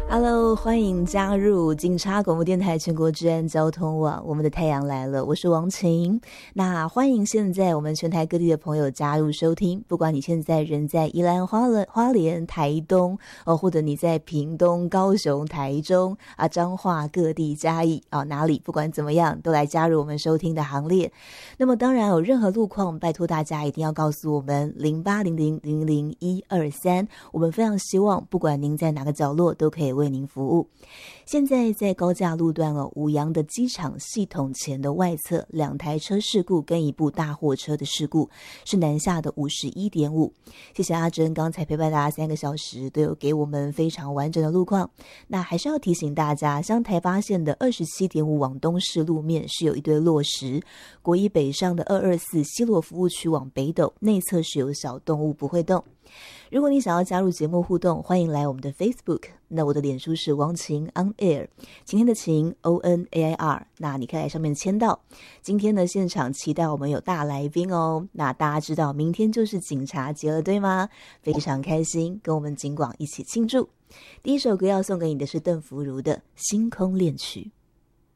Hello， 欢迎加入警察广播电台全国治安交通网，我们的太阳来了，我是王晴。那欢迎现在我们全台各地的朋友加入收听，不管你现在人在宜兰花莲、台东或者你在屏东、高雄、台中彰化各地嘉义哪里，不管怎么样都来加入我们收听的行列。那么当然有任何路况，拜托大家一定要告诉我们0800000123，我们非常希望不管您在哪个角落都可以为您服务。现在在高架路段五杨的机场系统前的外侧，2台车事故跟一部大货车的事故，是南下的 51.5。 谢谢阿珍刚才陪伴大家3个小时，都有给我们非常完整的路况。那还是要提醒大家，像台八线的 27.5 往东市路面是有一堆落石，国一北上的224西螺服务区往北斗内侧是有小动物不会动。如果你想要加入节目互动，欢迎来我们的 Facebook， 那我的脸书是王晴 On Air， 晴天的晴 ONAIR， 那你可以来上面签到。今天的现场期待我们有大来宾哦，那大家知道明天就是警察节了对吗？非常开心，跟我们警广一起庆祝。第一首歌要送给你的是邓福如的《星空恋曲》。